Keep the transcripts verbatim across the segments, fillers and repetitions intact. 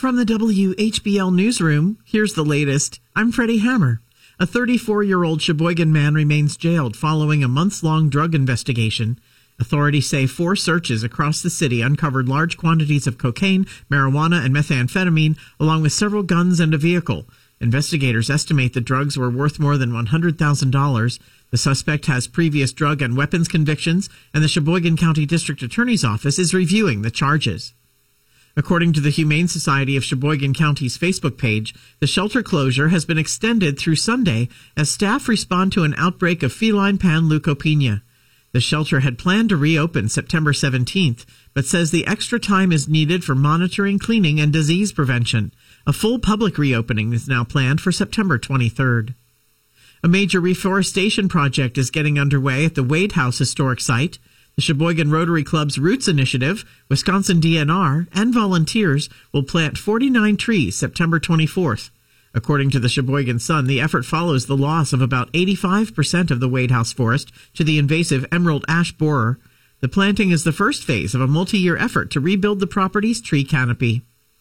From the W H B L newsroom, here's the latest. I'm Freddie Hammer. A thirty-four-year-old Sheboygan man remains jailed following a months-long drug investigation. Authorities say four searches across the city uncovered large quantities of cocaine, marijuana, and methamphetamine, along with several guns and a vehicle. Investigators estimate the drugs were worth more than one hundred thousand dollars. The suspect has previous drug and weapons convictions, and the Sheboygan County District Attorney's Office is reviewing the charges. According to the Humane Society of Sheboygan County's Facebook page, the shelter closure has been extended through Sunday as staff respond to an outbreak of feline panleukopenia. The shelter had planned to reopen September seventeenth, but says the extra time is needed for monitoring, cleaning, and disease prevention. A full public reopening is now planned for September twenty-third. A major reforestation project is getting underway at the Wade House Historic Site. The Sheboygan Rotary Club's Roots Initiative, Wisconsin D N R, and volunteers will plant forty-nine trees September twenty-fourth. According to the Sheboygan Sun, the effort follows the loss of about eighty-five percent of the Wade House forest to the invasive emerald ash borer. The planting is the first phase of a multi-year effort to rebuild the property's tree canopy.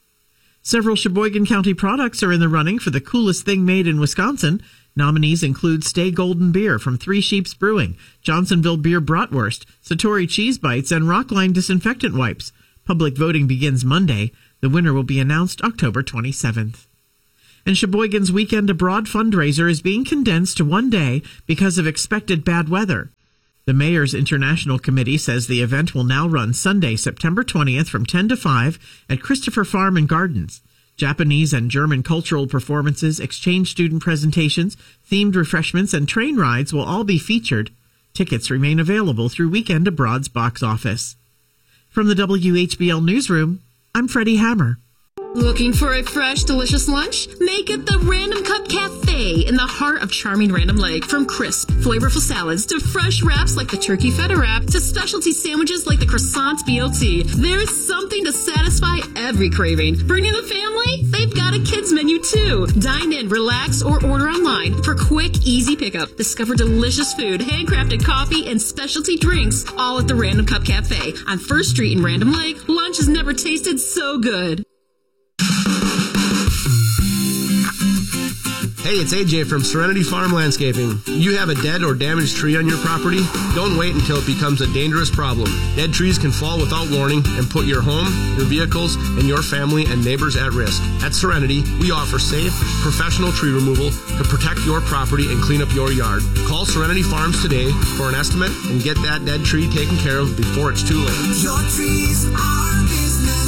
Several Sheboygan County products are in the running for the coolest thing made in Wisconsin. Nominees include Stay Golden Beer from Three Sheeps Brewing, Johnsonville Beer Bratwurst, Satori Cheese Bites, and Rockline Disinfectant Wipes. Public voting begins Monday. The winner will be announced October twenty-seventh. And Sheboygan's Weekend Abroad fundraiser is being condensed to one day because of expected bad weather. The Mayor's International Committee says the event will now run Sunday, September twentieth from ten to five at Christopher Farm and Gardens. Japanese and German cultural performances, exchange student presentations, themed refreshments, and train rides will all be featured. Tickets remain available through Weekend Abroad's box office. From the W H B L Newsroom, I'm Freddie Hammer. Looking for a fresh, delicious lunch? Make it the Random Cup Cafe in the heart of charming Random Lake. From crisp, flavorful salads to fresh wraps like the turkey feta wrap to specialty sandwiches like the croissant B L T, there is something to satisfy every craving. Bring in the family? They've got a kids menu too. Dine in, relax, or order online for quick, easy pickup. Discover delicious food, handcrafted coffee, and specialty drinks all at the Random Cup Cafe on First Street in Random Lake. Lunch has never tasted so good. Hey, it's A J from Serenity Farm Landscaping. You have a dead or damaged tree on your property? Don't wait until it becomes a dangerous problem. Dead trees can fall without warning and put your home, your vehicles, and your family and neighbors at risk. At Serenity, we offer safe, professional tree removal to protect your property and clean up your yard. Call Serenity Farms today for an estimate and get that dead tree taken care of before it's too late. Your trees are business.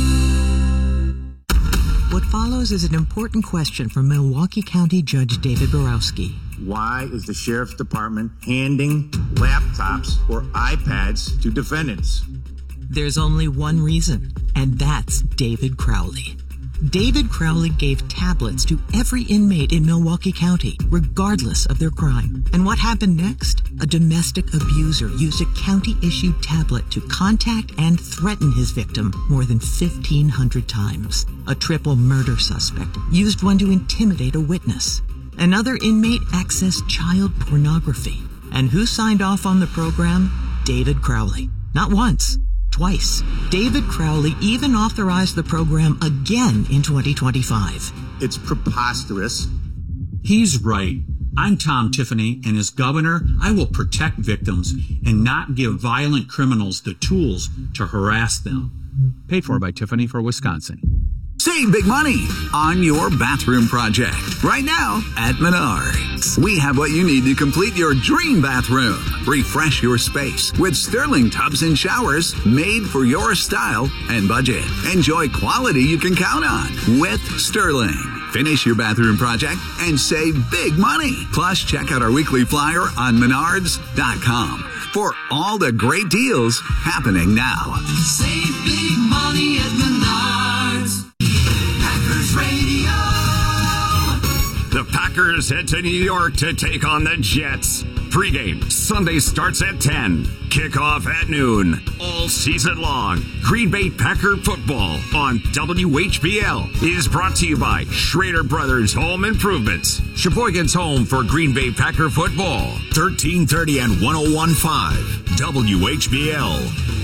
What follows is an important question from Milwaukee County Judge David Borowski. Why is the Sheriff's Department handing laptops or iPads to defendants? There's only one reason, and that's David Crowley. David Crowley gave tablets to every inmate in Milwaukee County, regardless of their crime. And what happened next? A domestic abuser used a county-issued tablet to contact and threaten his victim more than fifteen hundred times. A triple murder suspect used one to intimidate a witness. Another inmate accessed child pornography. And who signed off on the program? David Crowley. Not once. Twice. David Crowley even authorized the program again in twenty twenty-five. It's preposterous. He's right. I'm Tom Tiffany, and as governor, I will protect victims and not give violent criminals the tools to harass them. Paid for by Tiffany for Wisconsin. Save big money on your bathroom project right now at Menards. We have what you need to complete your dream bathroom. Refresh your space with Sterling tubs and showers made for your style and budget. Enjoy quality you can count on with Sterling. Finish your bathroom project and save big money. Plus, check out our weekly flyer on menards dot com for all the great deals happening now. Save big money at Menards. Packers Radio. The Packers head to New York to take on the Jets. Pre-game Sunday starts at ten. Kickoff at noon. All season long. Green Bay Packer football on W H B L is brought to you by Schrader Brothers Home Improvements. Sheboygan's home for Green Bay Packer football. thirteen thirty and one oh one point five W H B L.